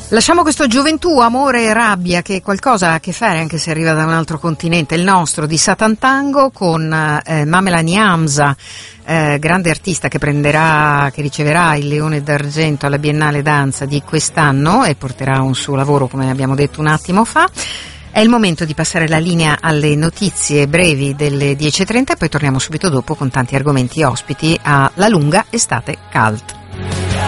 Lasciamo questo gioventù, amore e rabbia che qualcosa ha a che fare, anche se arriva da un altro continente, il nostro, di Satan Tango, con Mamela Niamza, grande artista che riceverà il Leone d'Argento alla Biennale Danza di quest'anno e porterà un suo lavoro, come abbiamo detto un attimo fa. È il momento di passare la linea alle notizie brevi delle 10.30 e poi torniamo subito dopo con tanti argomenti ospiti a La Lunga Estate Cult.